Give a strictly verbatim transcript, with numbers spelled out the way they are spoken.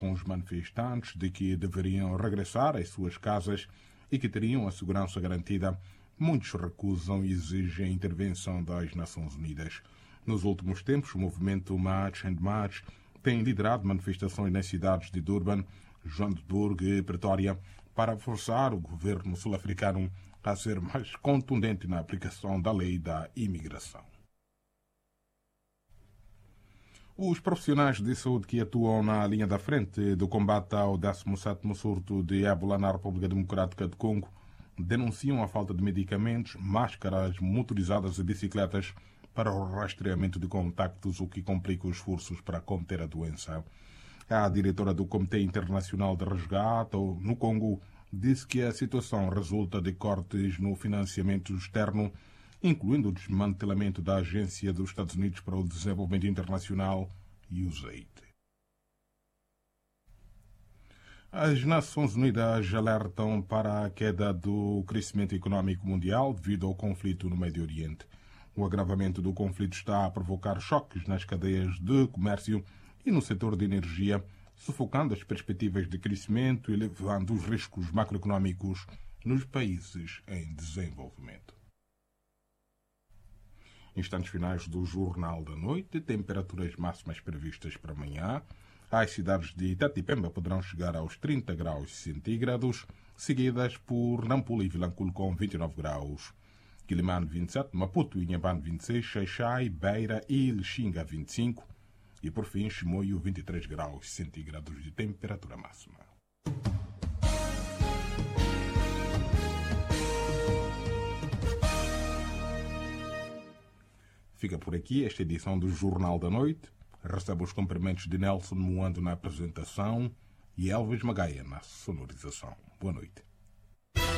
com os manifestantes de que deveriam regressar às suas casas e que teriam a segurança garantida, muitos recusam e exigem a intervenção das Nações Unidas. Nos últimos tempos, o movimento March and March tem liderado manifestações nas cidades de Durban, Joanesburgo e Pretória para forçar o governo sul-africano a ser mais contundente na aplicação da lei da imigração. Os profissionais de saúde que atuam na linha da frente do combate ao décimo sétimo surto de ébola na República Democrática do Congo denunciam a falta de medicamentos, máscaras motorizadas e bicicletas para o rastreamento de contactos, o que complica os esforços para conter a doença. A diretora do Comitê Internacional de Resgate no Congo disse que a situação resulta de cortes no financiamento externo, incluindo o desmantelamento da Agência dos Estados Unidos para o Desenvolvimento Internacional, U S A I D. As Nações Unidas alertam para a queda do crescimento econômico mundial devido ao conflito no Médio Oriente. O agravamento do conflito está a provocar choques nas cadeias de comércio e no setor de energia, sufocando as perspectivas de crescimento e elevando os riscos macroeconômicos nos países em desenvolvimento. Instantes finais do Jornal da Noite, temperaturas máximas previstas para amanhã. As cidades de Itatipemba poderão chegar aos trinta graus centígrados, seguidas por Nampula e Vilanculo com vinte e nove graus. Quilimane vinte e sete, Maputo e Inhambane vinte e seis, Xaixai, Beira e Lixinga vinte e cinco e por fim Chimoio vinte e três graus centígrados de temperatura máxima. Fica por aqui esta edição do Jornal da Noite. Recebe os cumprimentos de Nelson Moando na apresentação e Elvis Magaia na sonorização. Boa noite.